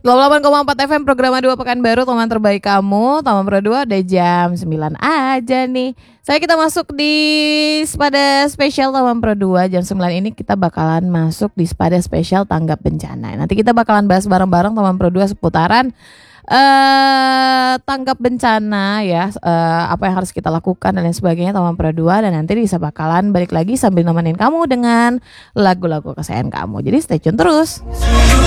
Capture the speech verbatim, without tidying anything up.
dua puluh delapan koma empat F M program dua Pekanbaru, teman terbaik kamu. Taman Pro dua udah jam sembilan aja nih. Saya kita masuk di Spada Spesial Taman Pro dua jam sembilan ini kita bakalan masuk di Spada Spesial Tanggap Bencana. Nanti kita bakalan bahas bareng-bareng Taman Pro dua seputaran Uh, tanggap bencana ya, uh, apa yang harus kita lakukan dan lain sebagainya Taman Pro dua, dan nanti bisa bakalan balik lagi sambil nemenin kamu dengan lagu-lagu kesayangan kamu. Jadi stay tune terus.